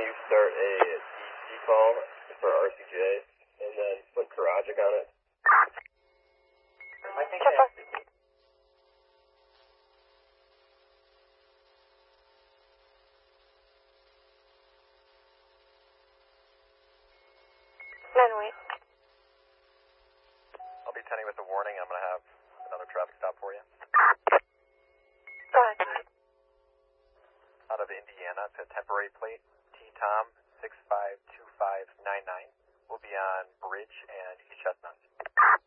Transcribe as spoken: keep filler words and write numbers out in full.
you start a D C call for R C J and then put Karagic on it? I think that's the key. Then wait. I'll be tending with a warning. I'm going to have another traffic stop for you. Go ahead. Out of Indiana to temporary plate, T-Tom six five two five nine nine. We'll be on Bridge and East Chestnut.